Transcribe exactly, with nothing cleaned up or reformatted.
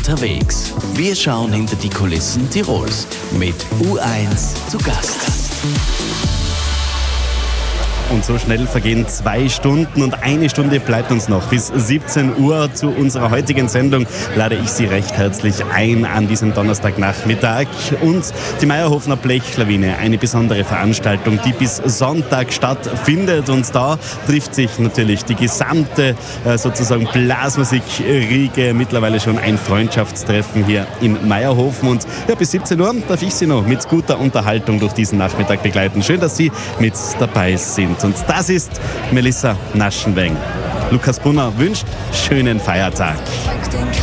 unterwegs. Wir schauen hinter die Kulissen Tirols mit U eins zu Gast. Und so schnell vergehen zwei Stunden und eine Stunde bleibt uns noch. Bis siebzehn Uhr zu unserer heutigen Sendung lade ich Sie recht herzlich ein an diesem Donnerstagnachmittag. Und die Meierhofener Blechlawine, eine besondere Veranstaltung, die bis Sonntag stattfindet. Und da trifft sich natürlich die gesamte äh, sozusagen Blasmusik-Riege. Mittlerweile schon ein Freundschaftstreffen hier in Meierhofen. Und ja, bis siebzehn Uhr darf ich Sie noch mit guter Unterhaltung durch diesen Nachmittag begleiten. Schön, dass Sie mit dabei sind. Und das ist Melissa Naschenweng. Lukas Brunner wünscht schönen Feiertag.